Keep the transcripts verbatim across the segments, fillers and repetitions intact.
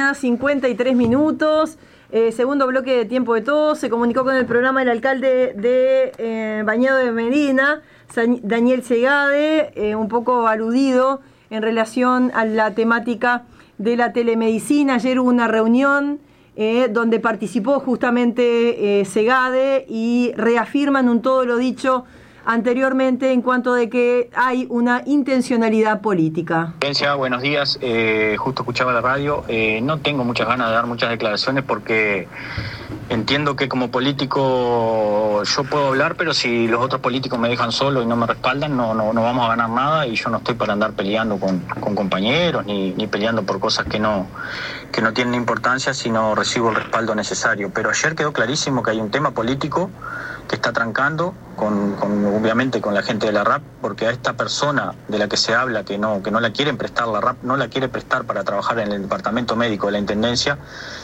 mañana, cincuenta y tres minutos. Eh, segundo bloque de Tiempo de Todos. Se comunicó con el programa el alcalde de eh, Bañado de Medina, Daniel Segade, eh, un poco aludido en relación a la temática de la telemedicina. Ayer hubo una reunión eh, donde participó justamente eh, Segade y reafirman un todo lo dicho anteriormente en cuanto de que hay una intencionalidad política. Buenos días, eh, justo escuchaba la radio, eh, no tengo muchas ganas de dar muchas declaraciones porque entiendo que como político yo puedo hablar, pero si los otros políticos me dejan solo y no me respaldan, no, no, no vamos a ganar nada, y yo no estoy para andar peleando con, con compañeros, ni, ni peleando por cosas que no, que no tienen importancia si no recibo el respaldo necesario. Pero ayer quedó clarísimo que hay un tema político que está trancando con, con obviamente con la gente de la R A P, porque a esta persona de la que se habla que no, que no la quieren prestar la R A P, no la quiere prestar para trabajar en el departamento médico de la Intendencia.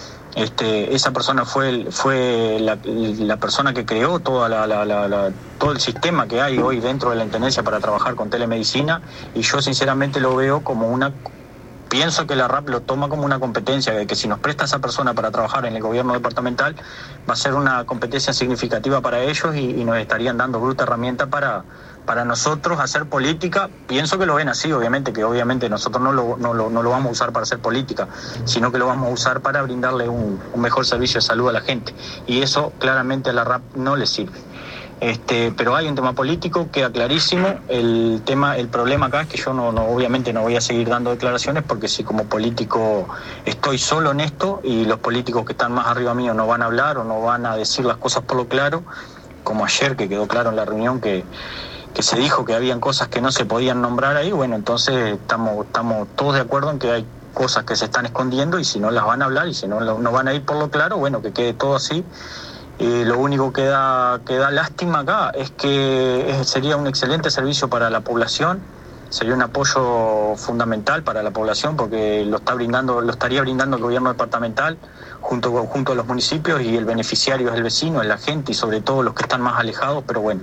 Este, esa persona fue, fue la, la persona que creó toda la, la, la, la, todo el sistema que hay hoy dentro de la Intendencia para trabajar con telemedicina, y yo sinceramente lo veo como una... Pienso que la R A P lo toma como una competencia, de que si nos presta esa persona para trabajar en el gobierno departamental, va a ser una competencia significativa para ellos y, y nos estarían dando bruta herramienta para, para nosotros hacer política. Pienso que lo ven así, obviamente, que obviamente nosotros no lo, no lo, no lo vamos a usar para hacer política, sino que lo vamos a usar para brindarle un, un mejor servicio de salud a la gente. Y eso claramente a la R A P no le sirve. Este, pero hay un tema político, queda clarísimo. El tema, el problema acá es que yo no, no, obviamente no voy a seguir dando declaraciones, porque si como político estoy solo en esto y los políticos que están más arriba mío no van a hablar o no van a decir las cosas por lo claro, como ayer que quedó claro en la reunión que, que se dijo que habían cosas que no se podían nombrar ahí, bueno, entonces estamos, estamos todos de acuerdo en que hay cosas que se están escondiendo, y si no las van a hablar y si no, no van a ir por lo claro, bueno, que quede todo así. Eh, lo único que da, que da lástima acá es que es, sería un excelente servicio para la población, sería un apoyo fundamental para la población, porque lo está brindando, lo estaría brindando el gobierno departamental junto, junto a los municipios, y el beneficiario es el vecino, es la gente, y sobre todo los que están más alejados. Pero bueno,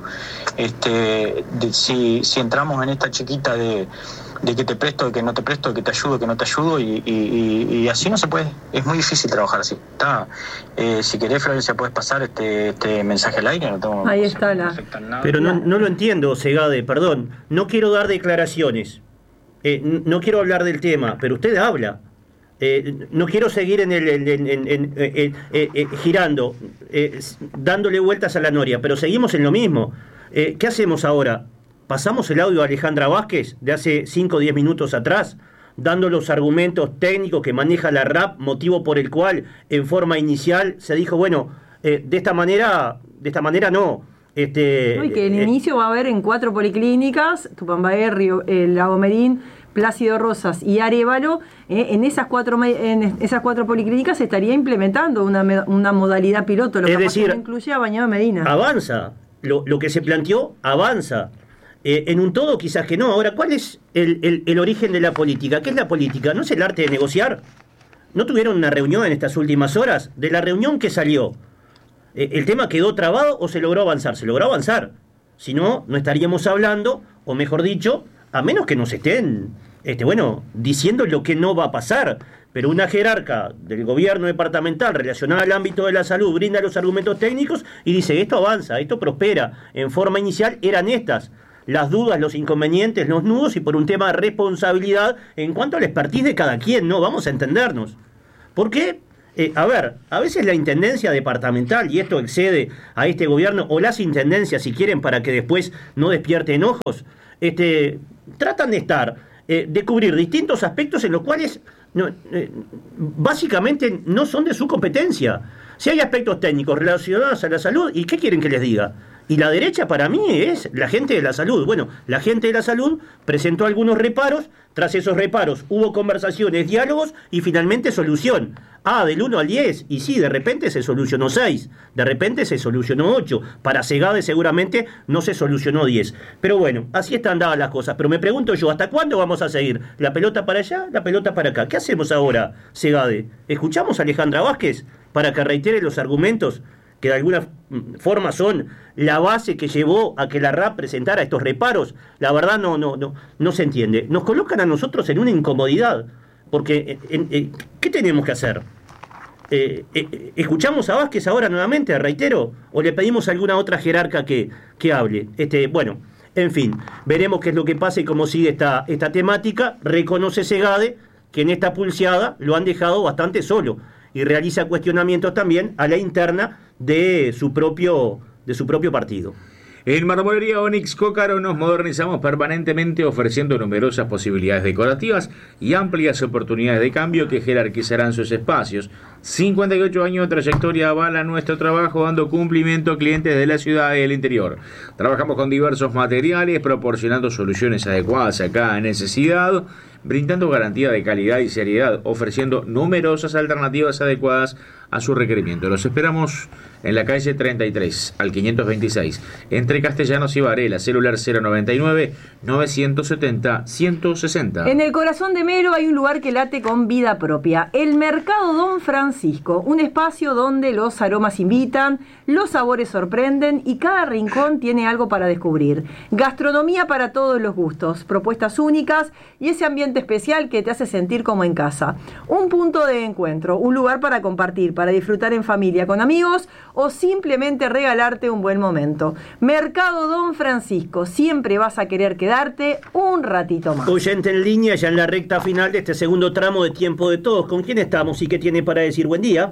este, de, si, si entramos en esta chiquita de... de que te presto, de que no te presto, de que te ayudo, de que no te ayudo, y, y, y así no se puede. Es muy difícil trabajar así. Está, eh, si querés, Florencia, puedes pasar este, este mensaje al aire. No tengo, Ahí no está no la... Pero no, no lo entiendo, Segade, perdón. No quiero dar declaraciones. Eh, no quiero hablar del tema, pero usted habla. Eh, no quiero seguir en el en, en, en, en, eh, eh, eh, girando, eh, dándole vueltas a la noria, pero seguimos en lo mismo. Eh, ¿Qué hacemos ahora? Pasamos el audio a Alejandra Vázquez de hace cinco o diez minutos atrás, dando los argumentos técnicos que maneja la R A P, motivo por el cual en forma inicial se dijo, bueno, eh, de esta manera, de esta manera no. Este, no, y que el eh, inicio va a haber en cuatro policlínicas, Tupambaé, Río, eh, Lago Merín, Plácido Rosas y Arévalo. Eh, en esas cuatro en esas cuatro policlínicas se estaría implementando una, una modalidad piloto, lo es que decir, no incluye a Bañado de Medina. Avanza, lo, lo que se planteó avanza. Eh, en un todo quizás que no. Ahora, ¿cuál es el, el, el origen de la política? ¿Qué es la política? ¿No es el arte de negociar? ¿No tuvieron una reunión en estas últimas horas? De la reunión que salió, eh, ¿el tema quedó trabado o se logró avanzar? Se logró avanzar. Si no, no estaríamos hablando, o mejor dicho, a menos que nos estén este, bueno, diciendo lo que no va a pasar. Pero una jerarca del gobierno departamental relacionada al ámbito de la salud brinda los argumentos técnicos y dice, esto avanza, esto prospera. En forma inicial eran estas las dudas, los inconvenientes, los nudos, y por un tema de responsabilidad en cuanto al expertise de cada quien, ¿no? Vamos a entendernos. ¿Por qué? Eh, a ver, a veces la intendencia departamental, y esto excede a este gobierno, o las intendencias, si quieren, para que después no despierte enojos, este, tratan de estar, eh, de cubrir distintos aspectos en los cuales no, eh, básicamente no son de su competencia. Si hay aspectos técnicos relacionados a la salud, ¿y qué quieren que les diga? Y la derecha para mí es la gente de la salud. Bueno, la gente de la salud presentó algunos reparos, tras esos reparos hubo conversaciones, diálogos y finalmente solución. Ah, del uno al diez, y sí, de repente se solucionó seis, de repente se solucionó ocho, para Segade seguramente no se solucionó diez. Pero bueno, así están dadas las cosas. Pero me pregunto yo, ¿hasta cuándo vamos a seguir? ¿La pelota para allá, la pelota para acá? ¿Qué hacemos ahora, Segade? ¿Escuchamos a Alejandra Vázquez para que reitere los argumentos que de alguna forma son la base que llevó a que la R A P presentara estos reparos? La verdad no, no, no, no se entiende. Nos colocan a nosotros en una incomodidad. porque en, en, ¿qué tenemos que hacer? Eh, eh, ¿Escuchamos a Vázquez ahora nuevamente, reitero? ¿O le pedimos a alguna otra jerarca que, que hable? Este, bueno, en fin, veremos qué es lo que pasa y cómo sigue esta, esta temática. Reconoce Segade que en esta pulseada lo han dejado bastante solo y realiza cuestionamientos también a la interna de su propio, de su propio partido. En Marmolería Onyx Cócaro nos modernizamos permanentemente ofreciendo numerosas posibilidades decorativas y amplias oportunidades de cambio que jerarquizarán sus espacios. cincuenta y ocho años de trayectoria avala nuestro trabajo dando cumplimiento a clientes de la ciudad y del interior. Trabajamos con diversos materiales, proporcionando soluciones adecuadas a cada necesidad, brindando garantía de calidad y seriedad, ofreciendo numerosas alternativas adecuadas a su requerimiento. Los esperamos en la calle treinta y tres al quinientos veintiséis, entre Castellanos y Varela, celular cero noventa y nueve, novecientos setenta, ciento sesenta. En el corazón de Melo hay un lugar que late con vida propia, el Mercado Don Francisco, un espacio donde los aromas invitan, los sabores sorprenden y cada rincón tiene algo para descubrir. Gastronomía para todos los gustos, propuestas únicas y ese ambiente especial que te hace sentir como en casa. Un punto de encuentro, un lugar para compartir, para disfrutar en familia, con amigos o simplemente regalarte un buen momento. Mercado Don Francisco, siempre vas a querer quedarte un ratito más. Oyente en línea, ya en la recta final de este segundo tramo de Tiempo de Todos. ¿Con quién estamos y qué tiene para decir? Buen día.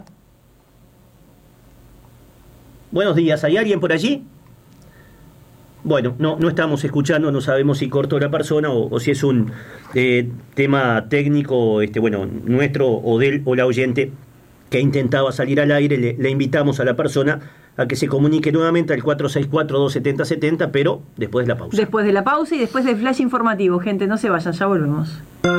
Buenos días, ¿hay alguien por allí? Bueno, no, no estamos escuchando, no sabemos si cortó la persona o, o si es un eh, tema técnico, este, bueno, nuestro o del o la oyente que intentaba salir al aire. Le, le invitamos a la persona a que se comunique nuevamente al cuatro seis cuatro, dos siete cero siete cero, pero después de la pausa. Después de la pausa y después del flash informativo. Gente, no se vayan, ya volvemos.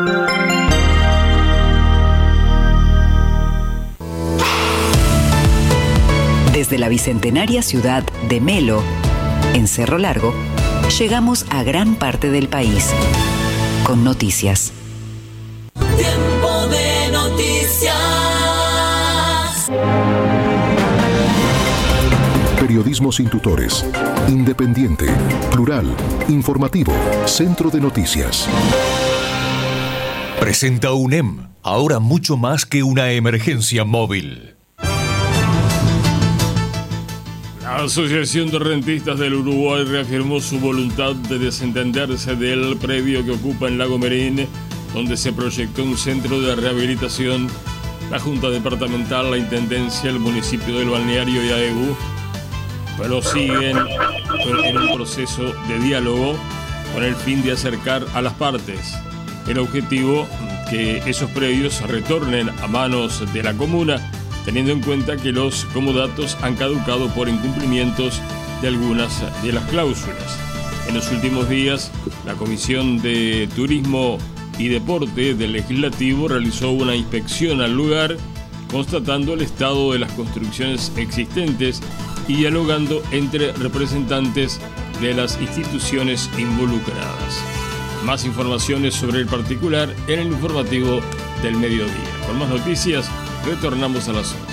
Desde la bicentenaria ciudad de Melo, en Cerro Largo, llegamos a gran parte del país con noticias. Tiempo de noticias. Periodismo sin tutores, independiente, plural, informativo, Centro de Noticias. Presenta U N E M, ahora mucho más que una emergencia móvil. La Asociación de Rentistas del Uruguay reafirmó su voluntad de desentenderse del predio que ocupa en Lago Merín, donde se proyectó un centro de rehabilitación. La Junta Departamental, la Intendencia, el municipio del Balneario y A E U pero siguen en un proceso de diálogo con el fin de acercar a las partes. El objetivo, que esos predios retornen a manos de la comuna, teniendo en cuenta que los comodatos han caducado por incumplimientos de algunas de las cláusulas. En los últimos días, la Comisión de Turismo y Deporte del Legislativo realizó una inspección al lugar, constatando el estado de las construcciones existentes y dialogando entre representantes de las instituciones involucradas. Más informaciones sobre el particular en el informativo del mediodía. Con más noticias, retornamos a las once.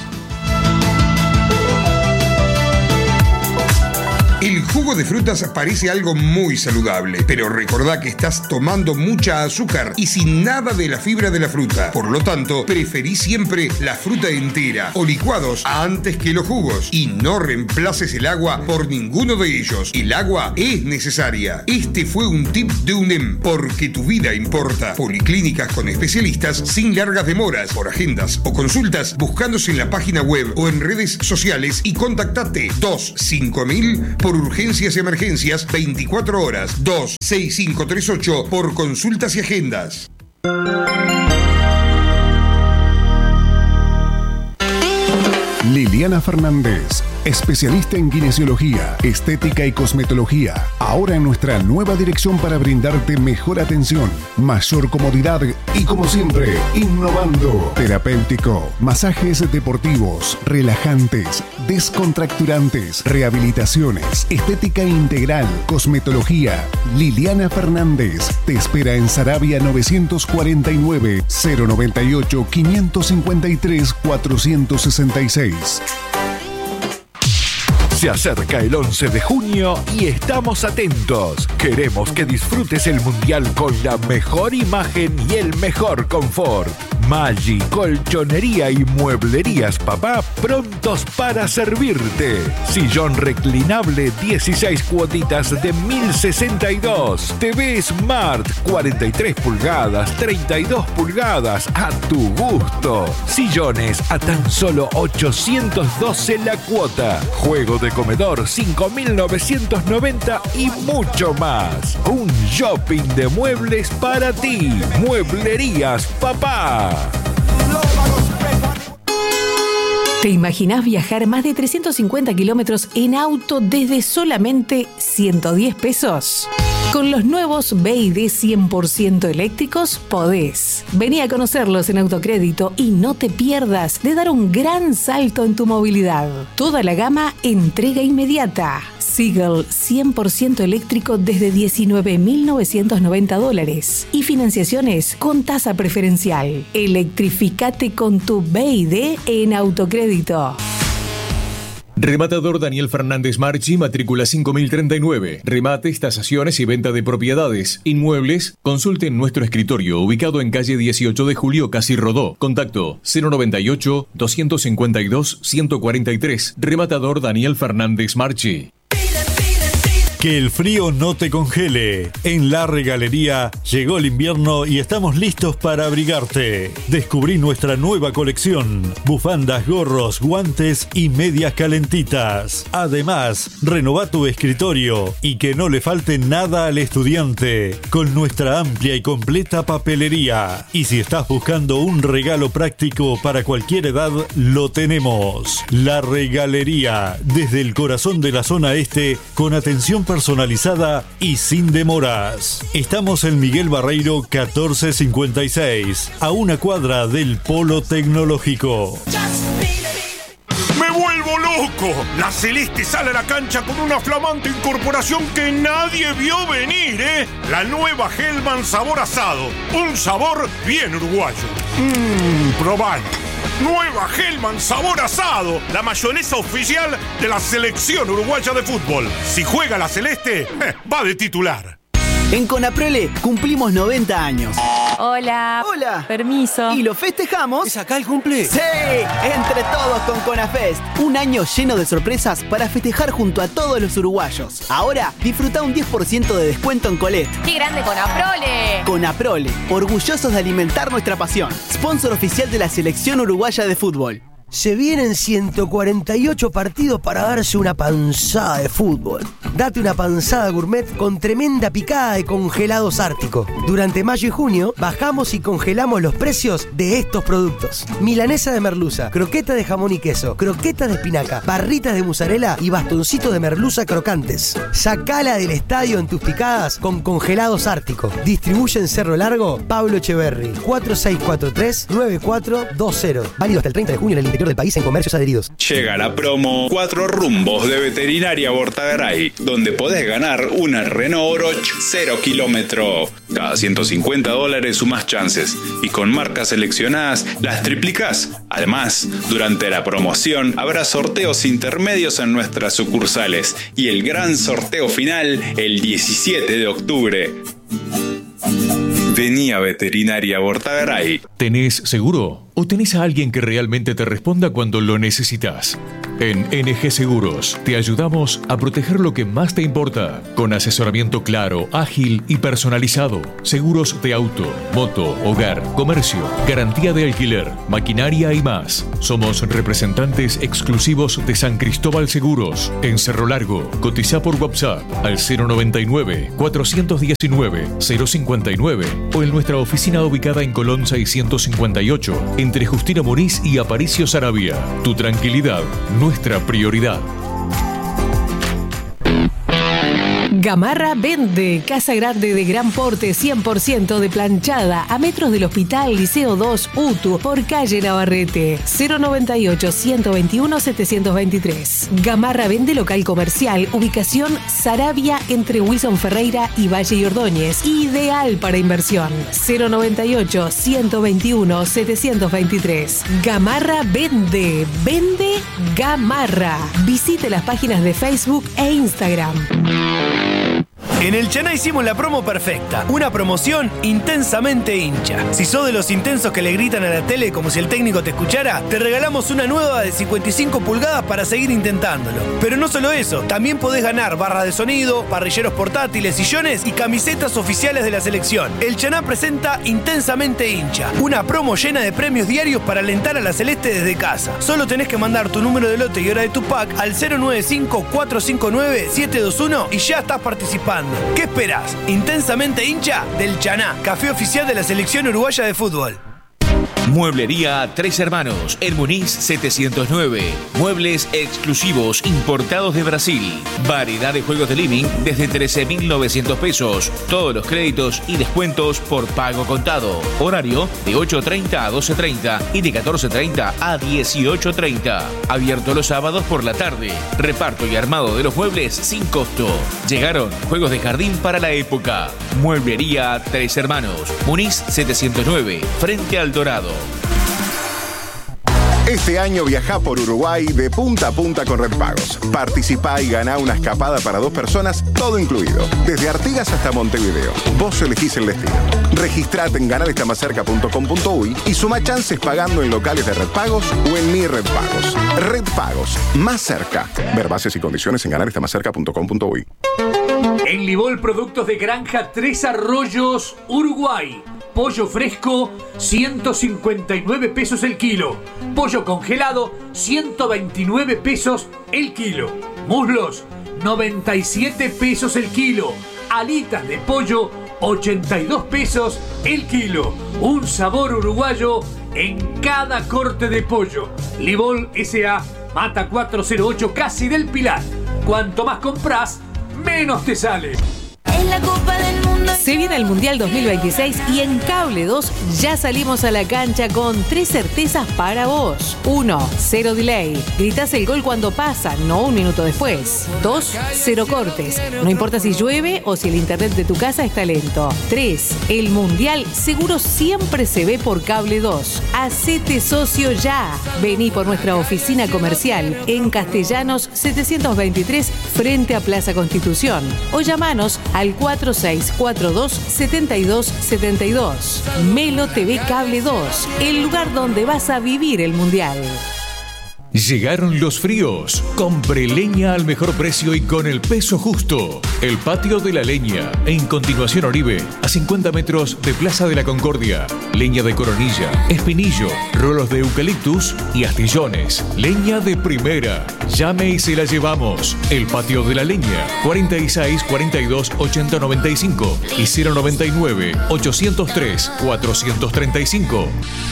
El jugo de frutas parece algo muy saludable, pero recordá que estás tomando mucha azúcar y sin nada de la fibra de la fruta. Por lo tanto, preferí siempre la fruta entera o licuados antes que los jugos. Y no reemplaces el agua por ninguno de ellos. El agua es necesaria. Este fue un tip de U N E M, porque tu vida importa. Policlínicas con especialistas sin largas demoras. Por agendas o consultas, buscándose en la página web o en redes sociales y contactate dos cinco mil por urgencias y emergencias veinticuatro horas, dos seis cinco tres ocho por consultas y agendas. Liliana Fernández, especialista en kinesiología, estética y cosmetología. Ahora en nuestra nueva dirección para brindarte mejor atención, mayor comodidad y, como siempre, innovando. Terapéutico, masajes deportivos, relajantes, descontracturantes, rehabilitaciones, estética integral, cosmetología. Liliana Fernández te espera en Saravia novecientos cuarenta y nueve, cero noventa y ocho, quinientos cincuenta y tres, cuatrocientos sesenta y seis. Se acerca el once de junio y estamos atentos. Queremos que disfrutes el Mundial con la mejor imagen y el mejor confort. Maggi, colchonería y mueblerías Papá prontos para servirte. Sillón reclinable dieciséis cuotitas de mil sesenta y dos. T V Smart cuarenta y tres pulgadas, treinta y dos pulgadas a tu gusto. Sillones a tan solo ochocientos doce la cuota. Juego de comedor cinco mil novecientos noventa y mucho más. Un shopping de muebles para ti. Mueblerías Papá. ¿Te imaginás viajar más de trescientos cincuenta kilómetros en auto desde solamente ciento diez pesos? Con los nuevos B Y D cien por ciento eléctricos podés. Vení a conocerlos en Autocrédito y no te pierdas de dar un gran salto en tu movilidad. Toda la gama entrega inmediata. Seagull cien por ciento eléctrico desde diecinueve mil novecientos noventa dólares y financiaciones con tasa preferencial. Electrificate con tu B Y D en Autocrédito. Rematador Daniel Fernández Marchi, matrícula cinco mil treinta y nueve. Remates, tasaciones y venta de propiedades. Inmuebles, consulten nuestro escritorio, ubicado en calle dieciocho de julio, Casi Rodó. Contacto cero noventa y ocho, doscientos cincuenta y dos, ciento cuarenta y tres. Rematador Daniel Fernández Marchi. Que el frío no te congele. En La Regalería llegó el invierno y estamos listos para abrigarte. Descubrí nuestra nueva colección: bufandas, gorros, guantes y medias calentitas. Además, renová tu escritorio y que no le falte nada al estudiante con nuestra amplia y completa papelería. Y si estás buscando un regalo práctico para cualquier edad, lo tenemos. La Regalería, desde el corazón de la zona este, con atención personalizada y sin demoras. Estamos en Miguel Barreiro catorce cincuenta y seis, a una cuadra del Polo Tecnológico. ¡Me vuelvo loco! La Celeste sale a la cancha con una flamante incorporación que nadie vio venir, ¿eh? La nueva Hellman sabor asado. Un sabor bien uruguayo. Mmm, probalo. Nueva Hellman sabor asado, la mayonesa oficial de la selección uruguaya de fútbol. Si juega la Celeste, eh, va de titular. En Conaprole cumplimos noventa años. Hola. Hola. Permiso. ¿Y lo festejamos? ¿Es acá el cumple? ¡Sí! Entre todos con Conafest. Un año lleno de sorpresas para festejar junto a todos los uruguayos. Ahora, disfruta un diez por ciento de descuento en Colette. ¡Qué grande Conaprole! Conaprole, orgullosos de alimentar nuestra pasión. Sponsor oficial de la selección uruguaya de fútbol. Se vienen ciento cuarenta y ocho partidos para darse una panzada de fútbol. Date una panzada gourmet con tremenda picada de congelados Ártico. Durante mayo y junio bajamos y congelamos los precios de estos productos: milanesa de merluza, croqueta de jamón y queso, croqueta de espinaca, barritas de mozzarella y bastoncitos de merluza crocantes. Sacala del estadio en tus picadas con congelados Ártico. Distribuye en Cerro Largo Pablo Echeverry, cuatro seis cuatro tres, nueve cuatro dos cero. Válido hasta el treinta de junio en el interior del país en comercios adheridos. Llega la promo Cuatro Rumbos de Veterinaria Bortagaray, donde podés ganar una Renault Oroch cero kilómetro. Cada ciento cincuenta dólares sumás chances y con marcas seleccionadas las triplicás. Además, durante la promoción habrá sorteos intermedios en nuestras sucursales y el gran sorteo final el diecisiete de octubre. Vení a Veterinaria Bortagaray. ¿Tenés seguro? ¿O tenés a alguien que realmente te responda cuando lo necesitas? En N G Seguros te ayudamos a proteger lo que más te importa, con asesoramiento claro, ágil y personalizado. Seguros de auto, moto, hogar, comercio, garantía de alquiler, maquinaria y más. Somos representantes exclusivos de San Cristóbal Seguros, en Cerro Largo. Cotiza por WhatsApp al cero noventa y nueve, cuatrocientos diecinueve, cero cincuenta y nueve o en nuestra oficina ubicada en Colón seiscientos cincuenta y ocho, entre Justino Moriz y Aparicio Saravia. Tu tranquilidad, nuestra prioridad. Gamarra vende. Casa grande de gran porte, cien por ciento de planchada, a metros del Hospital Liceo dos U T U, por calle Navarrete. cero noventa y ocho, ciento veintiuno, setecientos veintitrés. Gamarra vende local comercial, ubicación Sarabia entre Wilson Ferreira y Valle y Ordóñez. Ideal para inversión. cero noventa y ocho, ciento veintiuno, setecientos veintitrés. Gamarra vende. Vende Gamarra. Visite las páginas de Facebook e Instagram. En el Chaná hicimos la promo perfecta, una promoción intensamente hincha. Si sos de los intensos que le gritan a la tele como si el técnico te escuchara, te regalamos una nueva de cincuenta y cinco pulgadas para seguir intentándolo. Pero no solo eso, también podés ganar barras de sonido, parrilleros portátiles, sillones y camisetas oficiales de la selección. El Chaná presenta Intensamente hincha, una promo llena de premios diarios para alentar a la Celeste desde casa. Solo tenés que mandar tu número de lote y hora de tu pack al cero nueve cinco, cuatro cinco nueve, siete dos uno y ya estás participando. ¿Qué esperás? Intensamente hincha del Chaná, café oficial de la selección uruguaya de fútbol. Mueblería Tres Hermanos, en Muniz setecientos nueve. Muebles exclusivos importados de Brasil. Variedad de juegos de living desde trece mil novecientos pesos. Todos los créditos y descuentos por pago contado. Horario de ocho treinta a doce treinta y de catorce treinta a dieciocho treinta. Abierto los sábados por la tarde. Reparto y armado de los muebles sin costo. Llegaron juegos de jardín para la época. Mueblería Tres Hermanos, Muniz setecientos nueve, frente al Dorado. Este año viajá por Uruguay de punta a punta con Red Pagos. Participá y ganá una escapada para dos personas, todo incluido. Desde Artigas hasta Montevideo. Vos elegís el destino. Registrate en ganar está más cerca punto com punto uy y suma chances pagando en locales de Red Pagos o en Mi Red Pagos. Red Pagos, más cerca. Ver bases y condiciones en ganar está más cerca punto com punto uy. En Libol, productos de granja Tres Arroyos, Uruguay. Pollo fresco, ciento cincuenta y nueve pesos el kilo. Pollo congelado, ciento veintinueve pesos el kilo. Muslos, noventa y siete pesos el kilo. Alitas de pollo, ochenta y dos pesos el kilo. Un sabor uruguayo en cada corte de pollo. Libol S A, Mata cuatrocientos ocho, Casi del Pilar. Cuanto más compras, menos te sale. Es la Copa del Mundo. Se viene el Mundial dos mil veintiséis y en Cable dos ya salimos a la cancha con tres certezas para vos. uno. Cero delay. Gritás el gol cuando pasa, no un minuto después. dos. Cero cortes. No importa si llueve o si el internet de tu casa está lento. tres. El Mundial seguro siempre se ve por Cable dos. Hacete socio ya. Vení por nuestra oficina comercial en Castellanos setecientos veintitrés frente a Plaza Constitución o llamanos al cuatro seis cuatro dos, siete dos siete dos. Melo T V Cable dos, el lugar donde vas a vivir el Mundial. Llegaron los fríos. Compre leña al mejor precio y con el peso justo. El Patio de la Leña, en Continuación Oribe, a cincuenta metros de Plaza de la Concordia. Leña de coronilla, espinillo, rolos de eucaliptus y astillones. Leña de primera. Llame y se la llevamos. El Patio de la Leña, cuarenta y seis, cuarenta y dos, ochenta, noventa y cinco y cero noventa y nueve, ochocientos tres, cuatrocientos treinta y cinco.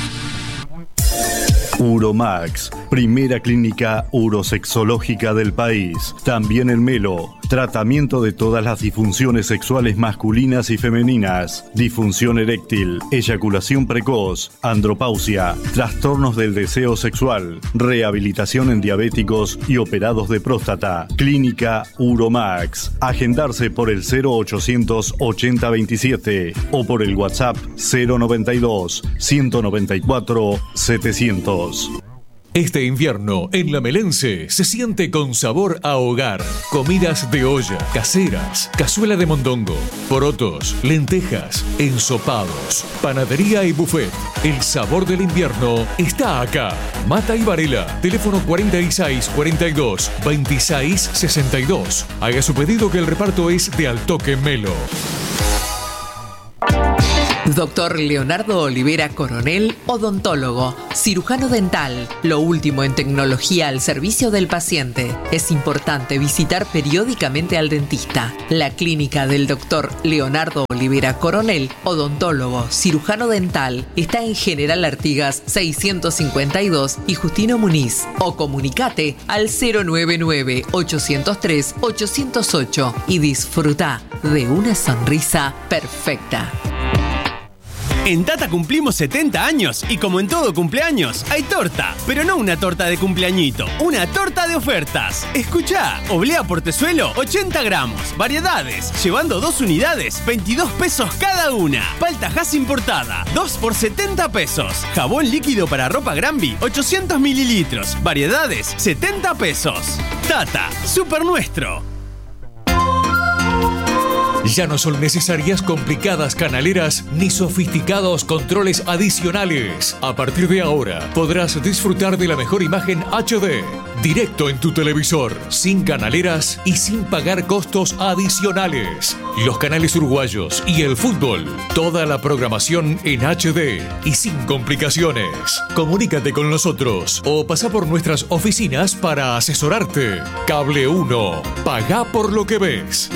Uromax, primera clínica urosexológica del país. También en Melo, tratamiento de todas las disfunciones sexuales masculinas y femeninas, disfunción eréctil, eyaculación precoz, andropausia, trastornos del deseo sexual, rehabilitación en diabéticos y operados de próstata. Clínica Uromax. Agendarse por el cero ochocientos ochenta veintisiete o por el WhatsApp cero noventa y dos, ciento noventa y cuatro, setecientos. Este invierno en La Melense se siente con sabor a hogar. Comidas de olla, caseras, cazuela de mondongo, porotos, lentejas, ensopados, panadería y buffet. El sabor del invierno está acá. Mata y Varela, teléfono cuarenta y seis, cuarenta y dos, veintiséis, sesenta y dos. Haga su pedido que el reparto es de Al Toque Melo. Doctor Leonardo Olivera Coronel, odontólogo, cirujano dental, lo último en tecnología al servicio del paciente. Es importante visitar periódicamente al dentista. La clínica del doctor Leonardo Olivera Coronel, odontólogo, cirujano dental, está en General Artigas seiscientos cincuenta y dos y Justino Muniz. O comunicate al cero nueve nueve, ochocientos tres, ochocientos ocho y disfruta de una sonrisa perfecta. En Tata cumplimos setenta años y como en todo cumpleaños, hay torta, pero no una torta de cumpleañito, una torta de ofertas. Escuchá, oblea portezuelo, ochenta gramos, variedades, llevando dos unidades, veintidós pesos cada una. Palta Hass importada, dos por setenta pesos. Jabón líquido para ropa Granby, ochocientos mililitros, variedades, setenta pesos. Tata, super nuestro. Ya no son necesarias complicadas canaleras ni sofisticados controles adicionales. A partir de ahora podrás disfrutar de la mejor imagen H D, directo en tu televisor, sin canaleras y sin pagar costos adicionales. Los canales uruguayos y el fútbol, toda la programación en H D y sin complicaciones. Comunícate con nosotros o pasa por nuestras oficinas para asesorarte. Cable uno, pagá por lo que ves.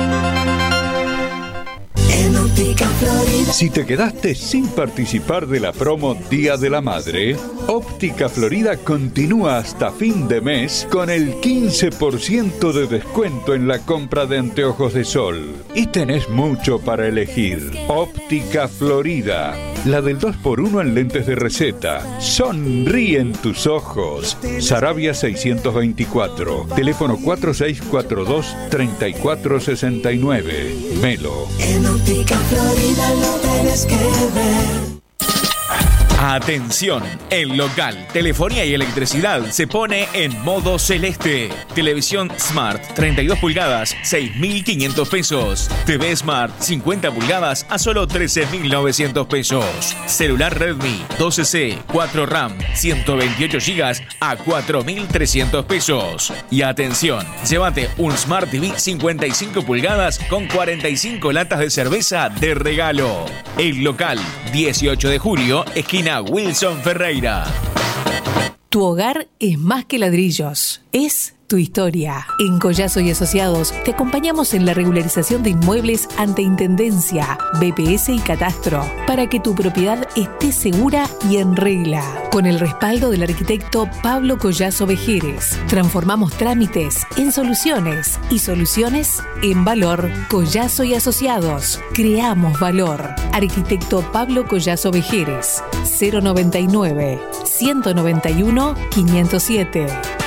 Si te quedaste sin participar de la promo Día de la Madre, Óptica Florida continúa hasta fin de mes con el quince por ciento de descuento en la compra de anteojos de sol. Y tenés mucho para elegir. Óptica Florida, la del dos por uno en lentes de receta. Sonríen tus ojos. Sarabia seiscientos veinticuatro, teléfono cuatro seis cuatro dos, tres cuatro seis nueve. Melo. En Óptica Florida lo tienes que ver. Atención, el local, telefonía y electricidad se pone en modo celeste. Televisión Smart treinta y dos pulgadas, seis mil quinientos pesos. T V Smart cincuenta pulgadas a solo trece mil novecientos pesos. Celular Redmi doce C, cuatro RAM, ciento veintiocho gigas a cuatro mil trescientos pesos. Y atención, llévate un Smart T V cincuenta y cinco pulgadas con cuarenta y cinco latas de cerveza de regalo. El local, dieciocho de julio, esquina Wilson Ferreira. Tu hogar es más que ladrillos, es tu historia. En Collazo y Asociados te acompañamos en la regularización de inmuebles ante Intendencia, B P S y Catastro, para que tu propiedad esté segura y en regla. Con el respaldo del arquitecto Pablo Collazo Vejeres, transformamos trámites en soluciones y soluciones en valor. Collazo y Asociados, creamos valor. Arquitecto Pablo Collazo Vejeres, cero noventa y nueve, ciento noventa y uno, quinientos siete.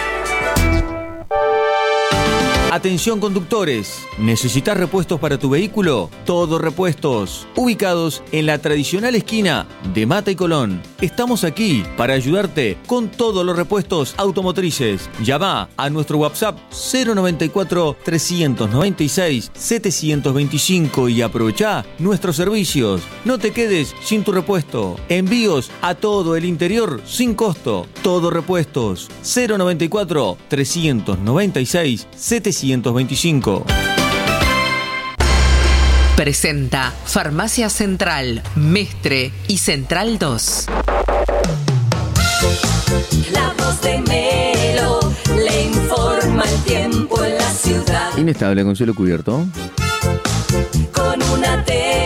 Atención conductores, ¿necesitas repuestos para tu vehículo? Todo Repuestos, ubicados en la tradicional esquina de Mata y Colón. Estamos aquí para ayudarte con todos los repuestos automotrices. Llama a nuestro WhatsApp cero noventa y cuatro, trescientos noventa y seis, setecientos veinticinco y aprovecha nuestros servicios. No te quedes sin tu repuesto. Envíos a todo el interior sin costo. Todo Repuestos, cero noventa y cuatro, trescientos noventa y seis, setecientos veinticinco. Presenta Farmacia Central, Mestre y Central dos. La voz de Melo le informa el tiempo en la ciudad. Inestable con cielo cubierto. Con una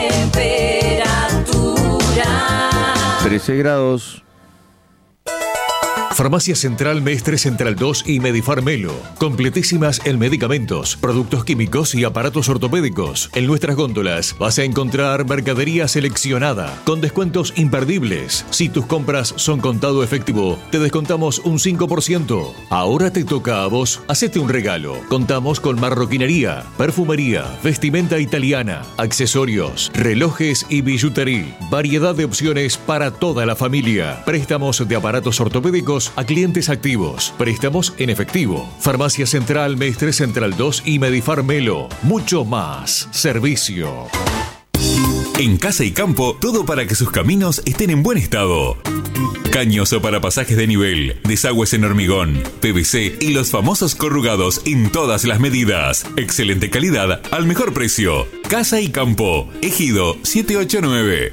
temperatura trece grados. Farmacia Central Mestre Central dos y Medifar Melo. Completísimas en medicamentos, productos químicos y aparatos ortopédicos. En nuestras góndolas vas a encontrar mercadería seleccionada con descuentos imperdibles. Si tus compras son contado efectivo, te descontamos un cinco por ciento. Ahora te toca a vos. Hacete un regalo. Contamos con marroquinería, perfumería, vestimenta italiana, accesorios, relojes y billutería. Variedad de opciones para toda la familia. Préstamos de aparatos ortopédicos a clientes activos. Préstamos en efectivo. Farmacia Central Mestre Central dos y Medifar Melo. Mucho más servicio. En Casa y Campo, todo para que sus caminos estén en buen estado. Cañoso para pasajes de nivel, desagües en hormigón, P V C y los famosos corrugados en todas las medidas. Excelente calidad al mejor precio. Casa y Campo, Ejido siete ocho nueve.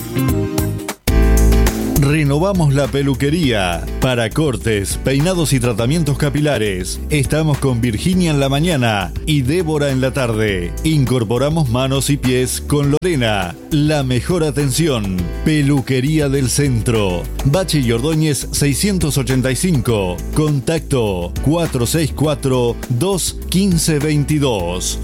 Renovamos la peluquería para cortes, peinados y tratamientos capilares. Estamos con Virginia en la mañana y Débora en la tarde. Incorporamos manos y pies con Lorena. La mejor atención. Peluquería del Centro. Bache y Ordóñez seiscientos ochenta y cinco. Contacto cuatro seis cuatro, dos uno cinco dos dos.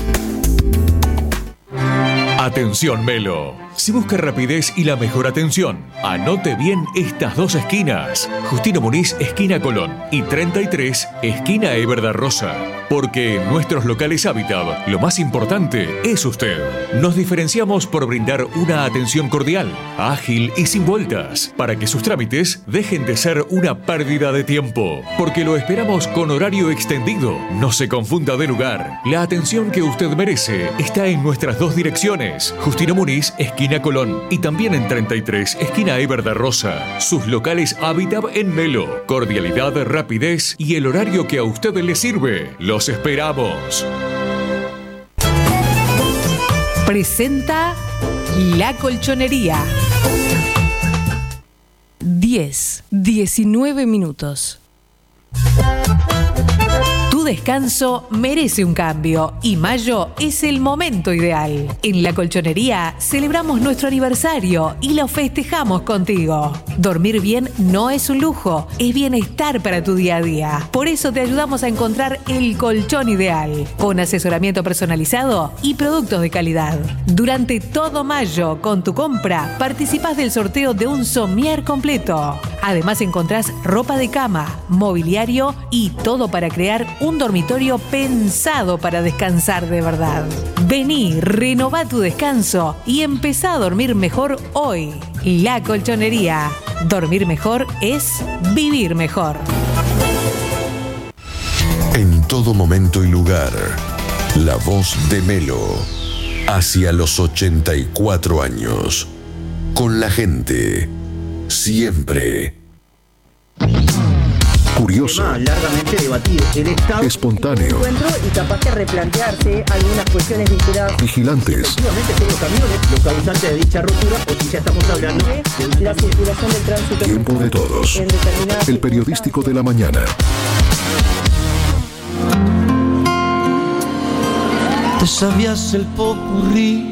Atención Melo. Si busca rapidez y la mejor atención, anote bien estas dos esquinas. Justino Muniz, esquina Colón, y treinta y tres, esquina Eber da Rosa. Porque en nuestros locales Habitat, lo más importante es usted. Nos diferenciamos por brindar una atención cordial, ágil y sin vueltas, para que sus trámites dejen de ser una pérdida de tiempo. Porque lo esperamos con horario extendido. No se confunda de lugar. La atención que usted merece está en nuestras dos direcciones. Justino Muniz, esquina Colón, y también en treinta y tres, esquina Eber da Rosa. Sus locales Habitat en Melo. Cordialidad, rapidez y el horario que a usted le sirve. Los esperamos. Presenta La Colchonería. diez, diecinueve minutos. Tu descanso merece un cambio y mayo es el momento ideal. En La Colchonería celebramos nuestro aniversario y lo festejamos contigo. Dormir bien no es un lujo, es bienestar para tu día a día. Por eso te ayudamos a encontrar el colchón ideal, con asesoramiento personalizado y productos de calidad. Durante todo mayo, con tu compra, participás del sorteo de un somier completo. Además encontrás ropa de cama, mobiliario y todo para crear un dormitorio pensado para descansar de verdad. Vení, renová tu descanso y empezá a dormir mejor hoy. La Colchonería. Dormir mejor es vivir mejor. En todo momento y lugar, la voz de Melo. Hacia los ochenta y cuatro años. Con la gente. Siempre. Curioso. Tema largamente debatido. El Estado espontáneo. Encuentro y capaz de replantearse algunas cuestiones vinculadas. Vigilantes. Efectivamente son los camiones los causantes de dicha rotura, o si ya estamos hablando de la circulación del tránsito. Tiempo de todos. El periodístico de la mañana. ¿Te sabías el popurrí?